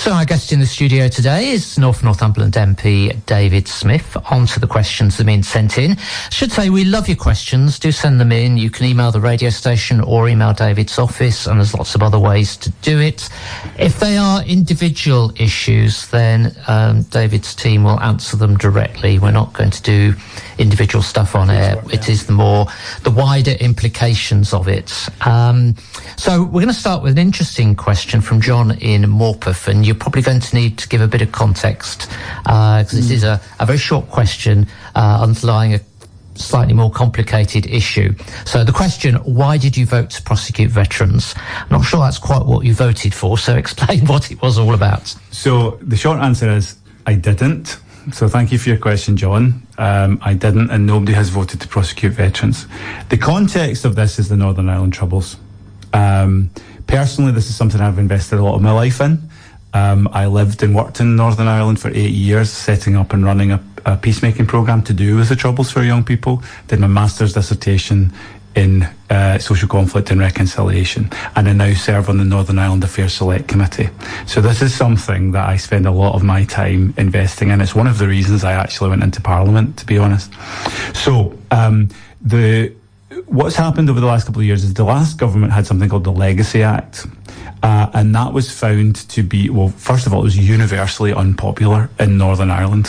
So our guest in the studio today is Northumberland MP David Smith. On to the questions that have been sent in. Should say we love your questions. Do send them in. You can email the radio station or email David's office, and there's lots of other ways to do it. If they are individual issues, then David's team will answer them directly. We're not going to do individual stuff on air. It is the wider implications of it. So we're going to start with an interesting question from John in Morpeth, and you're probably going to need to give a bit of context because this is a very short question underlying a slightly more complicated issue. So the question, why did you vote to prosecute veterans? I'm not sure that's quite what you voted for, so explain what it was all about. So the short answer is I didn't. So thank you for your question, John. I didn't, and nobody has voted to prosecute veterans. The context of this is the Northern Ireland Troubles. Personally, this is something I've invested a lot of my life in. I lived and worked in Northern Ireland for 8 years, setting up and running a peacemaking programme to do with the Troubles for young people. Did my master's dissertation in social conflict and reconciliation, and I now serve on the Northern Ireland Affairs Select Committee. So this is something that I spend a lot of my time investing in. It's one of the reasons I actually went into Parliament, to be honest. So what's happened over the last couple of years is the last government had something called the Legacy Act. And that was found to be, well, first of all, it was universally unpopular in Northern Ireland.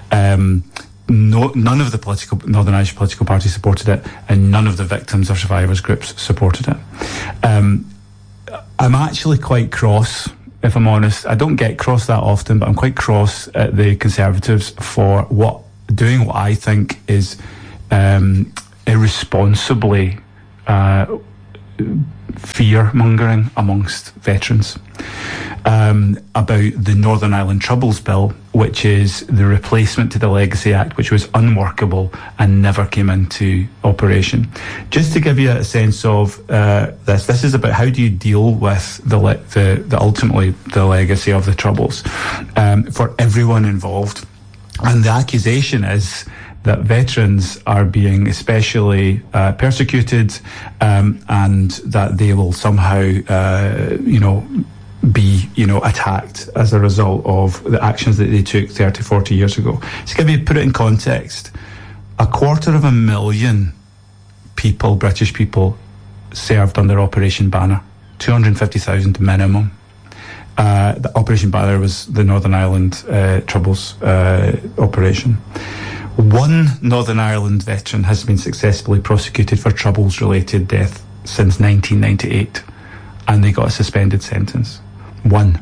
None of the Northern Irish political parties supported it, and none of the victims or survivors groups supported it. I'm actually quite cross, if I'm honest. I don't get cross that often, but I'm quite cross at the Conservatives for doing what I think is irresponsibly fear-mongering amongst veterans about the Northern Ireland Troubles Bill, which is the replacement to the Legacy Act, which was unworkable and never came into operation. Just to give you a sense of this is about how do you deal with the ultimately the legacy of the Troubles for everyone involved. And the accusation is that veterans are being especially persecuted, and that they will somehow, be, attacked as a result of the actions that they took 30, 40 years ago. To put it in context, 250,000 people, British people, served under Operation Banner, 250,000 minimum. The Operation Banner was the Northern Ireland Troubles operation. One Northern Ireland veteran has been successfully prosecuted for Troubles-related death since 1998, and they got a suspended sentence. One.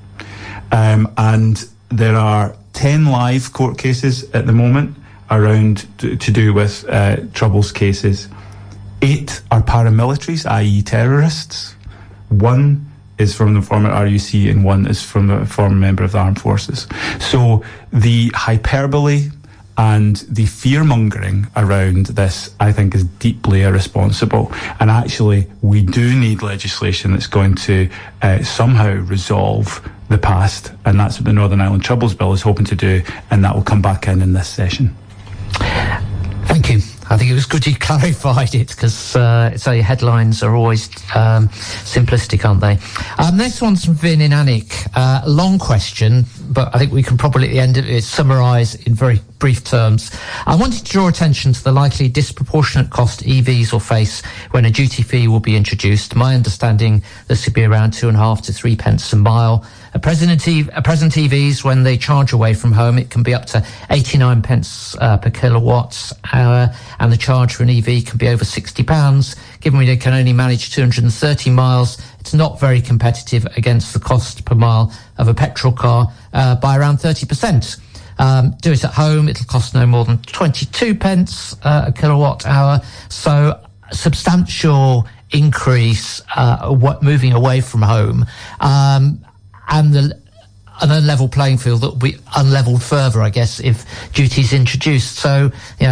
And there are 10 live court cases at the moment around to do with Troubles cases. 8 are paramilitaries, i.e. terrorists. 1 is from the former RUC, and 1 is from a former member of the armed forces. So the hyperbole and the fear-mongering around this, I think, is deeply irresponsible. And actually, we do need legislation that's going to somehow resolve the past. And that's what the Northern Ireland Troubles Bill is hoping to do. And that will come back in this session. Thank you. I think it was good you clarified it, because so your headlines are always simplistic, aren't they? Next one's from Vin in Alnwick. Long question, but I think we can probably at the end of it summarise in very brief terms. I wanted to draw attention to the likely disproportionate cost EVs will face when a duty fee will be introduced. My understanding, this could be around 2.5 to 3 pence a mile. At present EVs, when they charge away from home, it can be up to 89 pence per kilowatt hour, and the charge for an EV can be over £60. Given they can only manage 230 miles, it's not very competitive against the cost per mile of a petrol car by around 30%. Do it at home, it'll cost no more than 22 pence a kilowatt hour. So substantial increase moving away from home. And an unlevel playing field that will be unleveled further, I guess, if duty is introduced. So,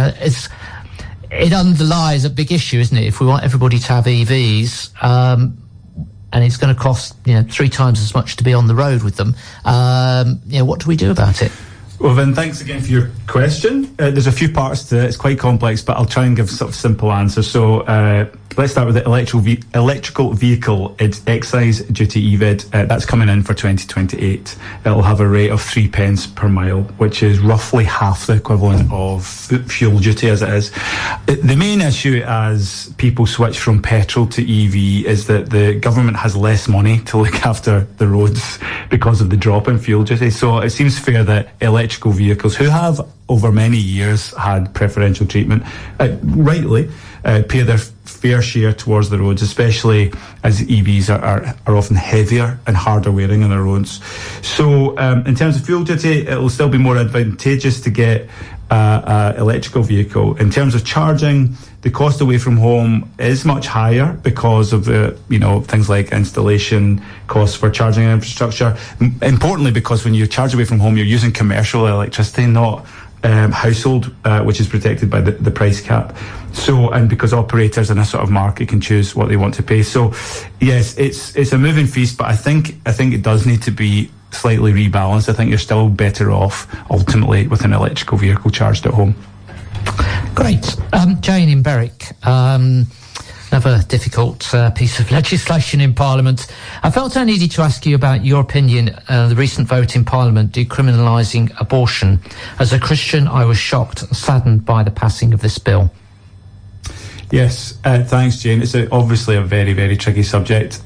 it underlies a big issue, isn't it? If we want everybody to have EVs, and it's going to cost, 3 times as much to be on the road with them, what do we do about it? Well, Vin, thanks again for your question. There's a few parts to it. It's quite complex, but I'll try and give sort of simple answers. So let's start with the electrical vehicle excise duty EVID. That's coming in for 2028. It'll have a rate of 3 pence per mile, which is roughly half the equivalent of fuel duty as it is. The main issue as people switch from petrol to EV is that the government has less money to look after the roads because of the drop in fuel duty. So it seems fair that electrical vehicles, who have over many years had preferential treatment, rightly pay their fair share towards the roads, especially as EVs are often heavier and harder wearing on the roads. So in terms of fuel duty, it will still be more advantageous to get an electrical vehicle. In terms of charging, the cost away from home is much higher because of the, things like installation costs for charging infrastructure. Importantly, because when you charge away from home, you're using commercial electricity, not household, which is protected by the price cap. So, and because operators in a sort of market can choose what they want to pay. So, yes, it's a moving feast, but I think it does need to be slightly rebalanced. I think you're still better off ultimately with an electrical vehicle charged at home. Great. Jane in Berwick. Another difficult piece of legislation in Parliament. I felt I needed to ask you about your opinion the recent vote in Parliament decriminalising abortion. As a Christian, I was shocked and saddened by the passing of this bill. Yes, thanks, Jane. It's obviously a very, very tricky subject.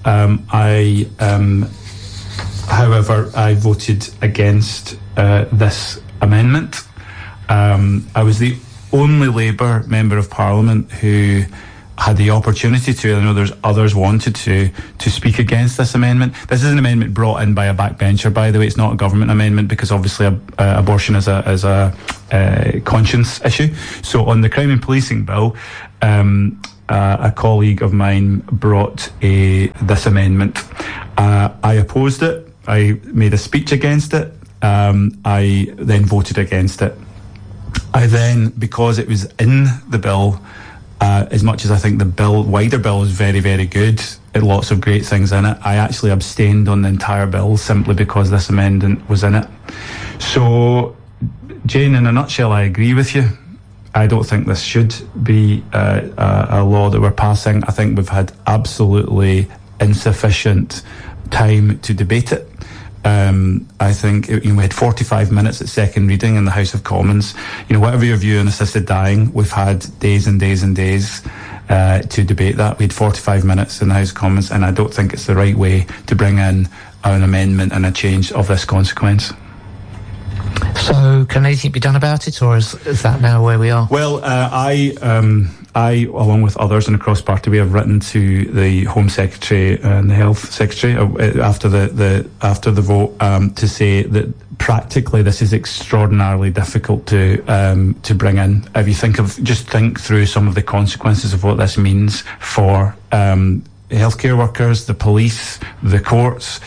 However, I voted against this amendment. I was the only Labour member of Parliament who had the opportunity to, I know there's others wanted to speak against this amendment. This is an amendment brought in by a backbencher, by the way. It's not a government amendment because obviously abortion is a conscience issue. So on the crime and policing bill, a colleague of mine brought this amendment. I opposed it. I made a speech against it. I then voted against it. I then, because it was in the bill, as much as I think the wider bill is very, very good, lots of great things in it, I actually abstained on the entire bill simply because this amendment was in it. So, Jane, in a nutshell, I agree with you. I don't think this should be a law that we're passing. I think we've had absolutely insufficient time to debate it. I think we had 45 minutes at second reading in the House of Commons. Whatever your view on assisted dying, we've had days and days and days to debate that. We had 45 minutes in the House of Commons, and I don't think it's the right way to bring in an amendment and a change of this consequence. So, can anything be done about it, or is that now where we are? Well, I, along with others in a cross-party, we have written to the Home Secretary and the Health Secretary after the vote to say that practically this is extraordinarily difficult to bring in. If you think through some of the consequences of what this means for healthcare workers, the police, the courts.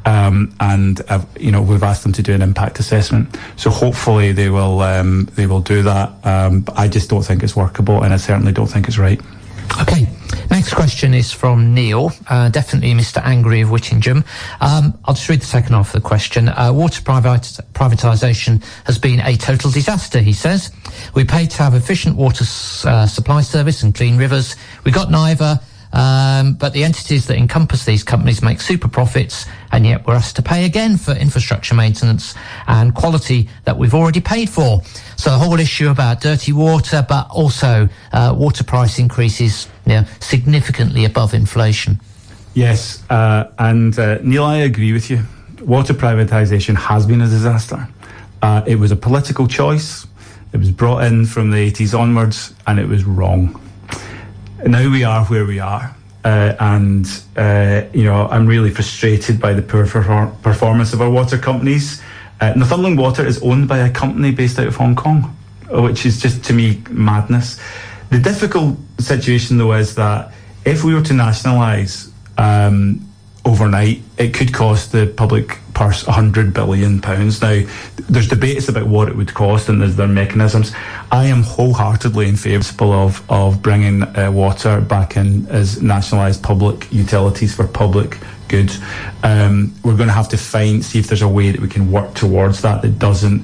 We've asked them to do an impact assessment. So hopefully they will do that. But I just don't think it's workable, and I certainly don't think it's right. Okay. Next question is from Neil, definitely Mr. Angry of Whittingham. I'll just read the second half of the question. Water privatisation has been a total disaster, he says. We paid to have efficient water supply service and clean rivers. We got neither. But the entities that encompass these companies make super profits, and yet we're asked to pay again for infrastructure maintenance and quality that we've already paid for. So the whole issue about dirty water, but also water price increases significantly above inflation. Yes, and Neil, I agree with you. Water privatisation has been a disaster. It was a political choice. It was brought in from the 80s onwards, and it was wrong. Now we are where we are, and I'm really frustrated by the poor performance of our water companies. Northumberland Water is owned by a company based out of Hong Kong, which is just, to me, madness. The difficult situation, though, is that if we were to nationalise overnight, it could cost the public purse £100 billion. Now, there's debates about what it would cost, and there are mechanisms. I am wholeheartedly in favour of bringing water back in as nationalised public utilities for public good. We're going to have to see if there's a way that we can work towards that doesn't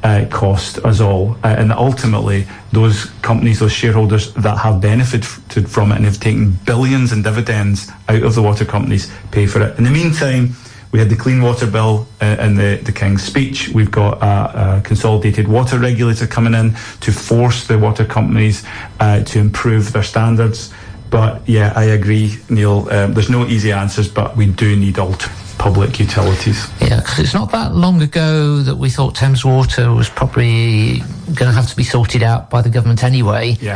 cost us all, and ultimately those companies, those shareholders that have benefited from it and have taken billions in dividends out of the water companies, pay for it. In the meantime, we had the Clean Water Bill in the King's Speech. We've got a consolidated water regulator coming in to force the water companies to improve their standards. But yeah, I agree, Neil. There's no easy answers, but we do need public utilities. Yeah, because it's not that long ago that we thought Thames Water was probably going to have to be sorted out by the government anyway. Yeah.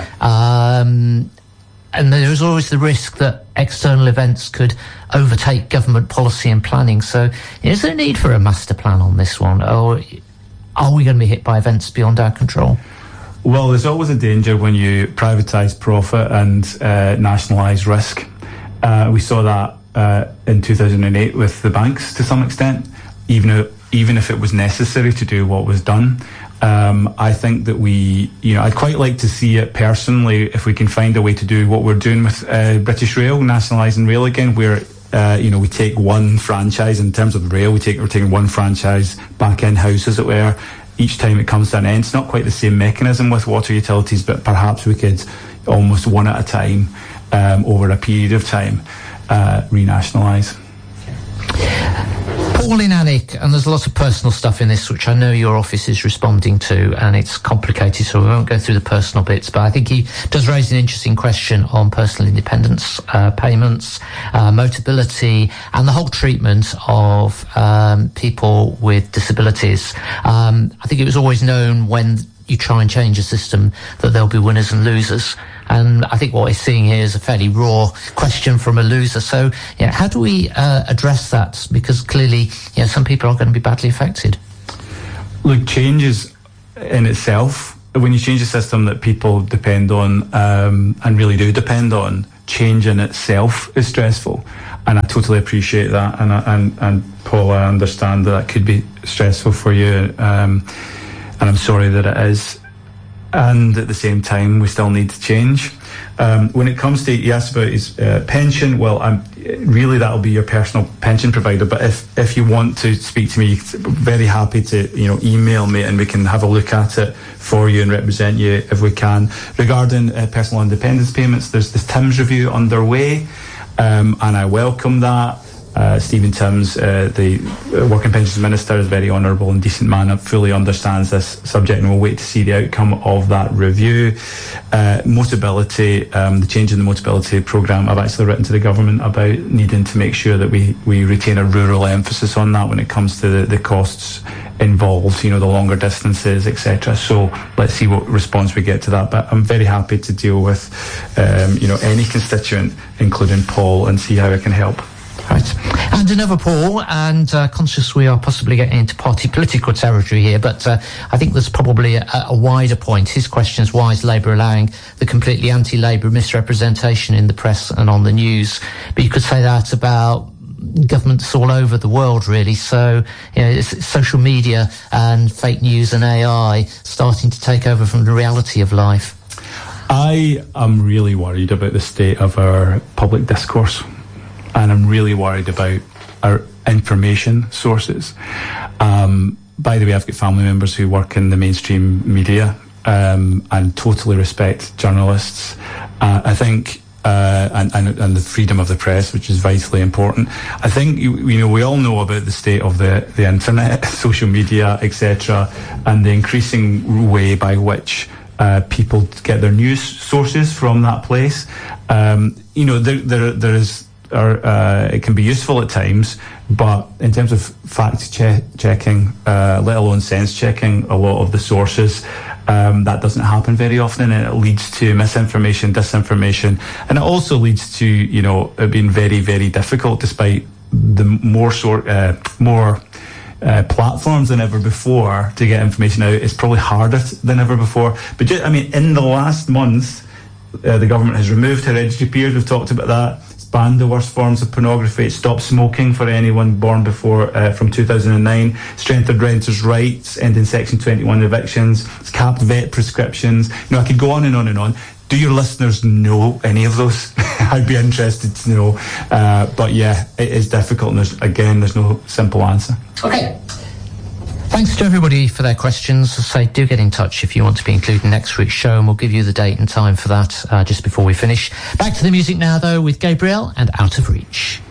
And there was always the risk that external events could overtake government policy and planning. So is there a need for a master plan on this one? Or are we going to be hit by events beyond our control? Well, there's always a danger when you privatise profit and nationalise risk. We saw that in 2008 with the banks to some extent, even if it was necessary to do what was done. I think that I'd quite like to see it personally if we can find a way to do what we're doing with British Rail, nationalising rail again, where we take one franchise in terms of rail. We're taking one franchise back in-house, as it were, each time it comes to an end. It's not quite the same mechanism with water utilities, but perhaps we could almost one at a time over a period of time renationalise. Paul in Alnwick, and there's a lot of personal stuff in this which I know your office is responding to, and it's complicated, so we won't go through the personal bits, but I think he does raise an interesting question on personal independence payments, motability, and the whole treatment of people with disabilities. I think it was always known when you try and change a system that there'll be winners and losers. And I think what we're seeing here is a fairly raw question from a loser. So, how do we address that? Because clearly, some people are going to be badly affected. Look, change is in itself, when you change a system that people depend on and really do depend on, change in itself is stressful. And I totally appreciate that. And Paul, I understand that could be stressful for you. And I'm sorry that it is. And at the same time, we still need to change. When it comes to, you asked about his pension, well, really that'll be your personal pension provider. But if you want to speak to me, very happy to email me and we can have a look at it for you and represent you if we can. Regarding personal independence payments, there's this Timms review underway, and I welcome that. Stephen Timms, the Working Pensions Minister, is a very honourable and decent man and fully understands this subject, and we'll wait to see the outcome of that review. Motability, the change in the Motability programme, I've actually written to the government about needing to make sure that we retain a rural emphasis on that when it comes to the costs involved, the longer distances, etc. So let's see what response we get to that. But I'm very happy to deal with, any constituent, including Paul, and see how I can help. Right. And another Paul, and conscious we are possibly getting into party political territory here, but I think there's probably a wider point. His question is, why is Labour allowing the completely anti-Labour misrepresentation in the press and on the news? But you could say that about governments all over the world, really. So, it's social media and fake news and AI starting to take over from the reality of life. I am really worried about the state of our public discourse. And I'm really worried about our information sources. By the way, I've got family members who work in the mainstream media and totally respect journalists. I think, and the freedom of the press, which is vitally important. I think, we all know about the state of the internet, social media, etc., and the increasing way by which people get their news sources from that place. There is... it can be useful at times, but in terms of fact checking, let alone sense checking a lot of the sources, that doesn't happen very often, and it leads to misinformation, disinformation, and it also leads to it being very, very difficult, despite the more platforms than ever before to get information out. It's probably harder than ever before. But in the last month, the government has removed hereditary peers. We've talked about that. Banned the worst forms of pornography. It stopped smoking for anyone born before from 2009. Strengthened renters' rights, ending Section 21 evictions. It's capped vet prescriptions. I could go on and on and on. Do your listeners know any of those? I'd be interested to know. But yeah, it is difficult, and there's no simple answer. Okay. Thanks to everybody for their questions. As I say, do get in touch if you want to be included in next week's show, and we'll give you the date and time for that just before we finish. Back to the music now, though, with Gabriel and Out of Reach.